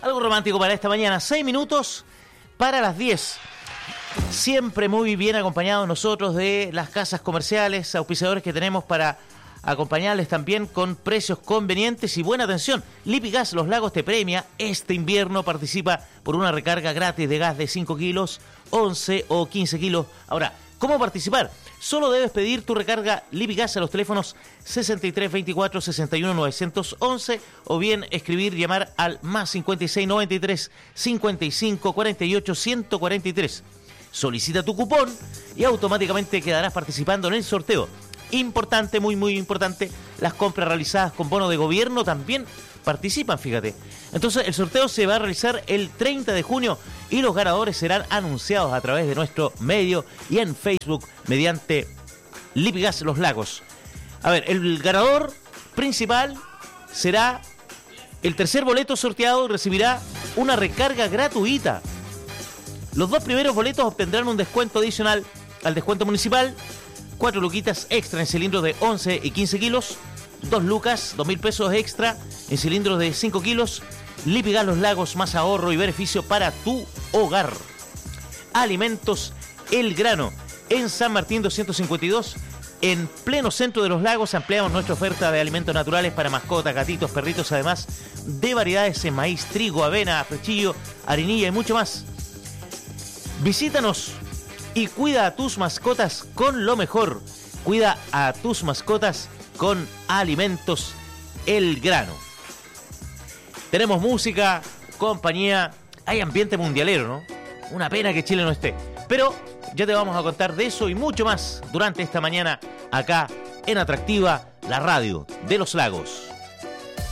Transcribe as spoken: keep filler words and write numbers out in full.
Algo romántico para esta mañana. Seis minutos para las diez. Siempre muy bien acompañados nosotros de las casas comerciales, auspiciadores que tenemos para acompañarles también con precios convenientes y buena atención. Lipigas Los Lagos te premia este invierno. Participa por una recarga gratis de gas de cinco kilos, once o quince kilos. Ahora, ¿cómo participar? Solo debes pedir tu recarga Lipigas a los teléfonos sesenta y tres veinticuatro sesenta y uno novecientos once o bien escribir, llamar al más cincuenta y seis noventa y tres cincuenta y cinco cuarenta y ocho ciento cuarenta y tres. Solicita tu cupón y automáticamente quedarás participando en el sorteo. Importante, muy muy importante, las compras realizadas con bono de gobierno también participan, fíjate. Entonces el sorteo se va a realizar el treinta de junio y los ganadores serán anunciados a través de nuestro medio y en Facebook mediante Lipigas Los Lagos. A ver, el ganador principal será el tercer boleto sorteado y recibirá una recarga gratuita. Los dos primeros boletos obtendrán un descuento adicional al descuento municipal, cuatro luquitas extra en cilindros de once y quince kilos, dos lucas, dos mil pesos extra en cilindros de cinco kilos. Lipigas Los Lagos, más ahorro y beneficio para tu hogar. Alimentos El Grano, en San Martín doscientos cincuenta y dos, en pleno centro de Los Lagos. Ampliamos nuestra oferta de alimentos naturales para mascotas, gatitos, perritos, además de variedades en maíz, trigo, avena, frechillo, harinilla y mucho más. Visítanos y cuida a tus mascotas con lo mejor. Cuida a tus mascotas con Alimentos El Grano. Tenemos música, compañía, hay ambiente mundialero, ¿no? Una pena que Chile no esté. Pero ya te vamos a contar de eso y mucho más durante esta mañana acá en Atractiva, la radio de Los Lagos.